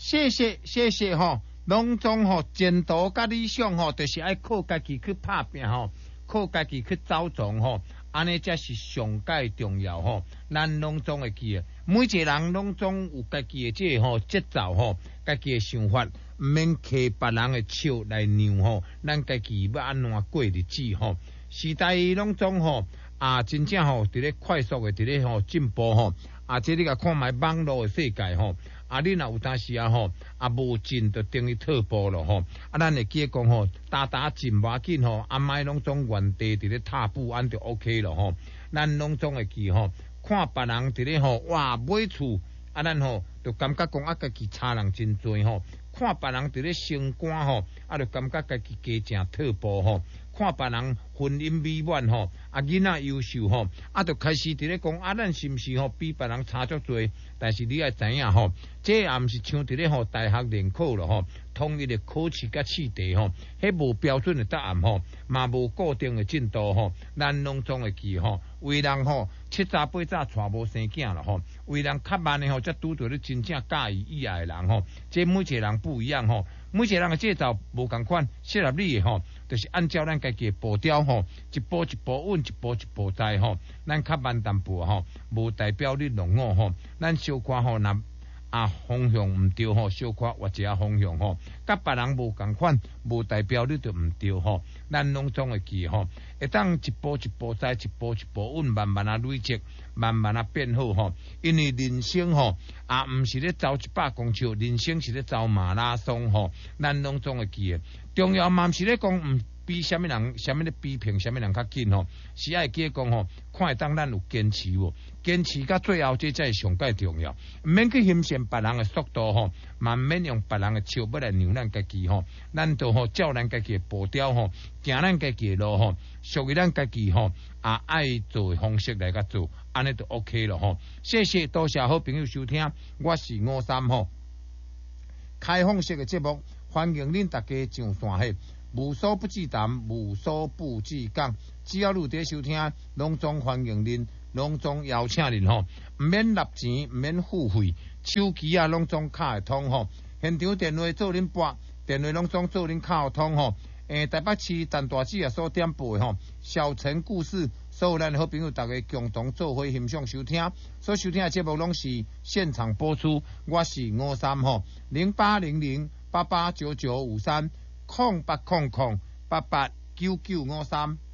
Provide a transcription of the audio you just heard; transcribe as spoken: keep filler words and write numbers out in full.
谢谢谢谢吼，拢总吼前途甲理想吼，就是爱靠家己去拍拼吼，靠家己去走撞吼，安尼才是上界重要吼。咱拢总会记，每一个人拢总有家己的这吼节奏吼，家己的想法，毋免揢别人的笑来让吼，咱家己要安怎过日子吼。时代拢总吼啊，真正吼伫咧快速的伫咧吼进步吼，啊，这你甲看卖网络的世界吼。啊，你若有当时啊吼，啊无进就等于退步咯吼。啊，咱会记讲吼，打打进无要紧吼，啊莫拢总原地伫咧踏步，安就 OK 咯吼。咱拢总会记吼，看别人伫咧吼，哇买厝，啊咱吼就感觉讲啊家己差人真多吼。看别人伫咧升官吼，啊就感觉家己加正退步吼。看别人婚姻美满吼，啊囡仔优秀吼，啊就开始伫咧讲啊，咱是毋是吼比别人差足多？但是你爱知影吼，这也毋是像伫咧吼大学联考咯吼，统一的考试甲试题吼，迄无标准的答案吼，嘛无固定的进度吼，咱拢总会记吼。为人吼七早八早带无生囝咯吼，为人较慢的吼，才拄着咧真正介意意爱的人吼。这每一个人不一样吼，每一个人的节奏无共款，适合你的吼，就是按照咱家己的步调吼，一步一步稳，一步一步在吼。咱较慢淡薄吼，无代表你落伍吼。咱小可吼，若啊方向毋对吼，小可换一下方向吼。甲别人无共款，无代表你就毋对吼。咱拢总会记吼，会当一步一步在，一步一步稳，慢慢啊累积，慢慢啊变好吼。因为人生吼啊，毋是咧走一百公尺，人生是咧走马拉松吼。咱拢总会记诶，重要嘛毋是咧讲毋。比什么人，什么咧比拼，什么人较紧吼？是爱记讲吼，看会当咱有坚持无？坚持到最后，这才是上界重要。毋免去欣赏别人的速度吼，嘛毋免用别人的笑要来让咱家己吼。咱就吼照咱家己的步调吼，行咱家己的路吼，属于咱家己吼啊爱做的方式来甲做，安尼就 OK 了吼。谢谢，多谢好朋友收听，我是五三吼，开放式的节目，欢迎恁大家上线去。无所不至谈，无所不至讲。只要你伫收听，拢总欢迎恁，拢总邀请恁吼，毋免纳钱，毋免付费，手机啊拢总卡会通吼。现场电话做恁拨，电话拢总做恁卡会通吼。诶，台北市陈大志啊所点播吼，小城故事，所有咱好朋友大家共同做伙欣赏收听。所收听的节目拢是现场播出。我是五三吼，零八零零八八九九五三。空八空空八八九九五三。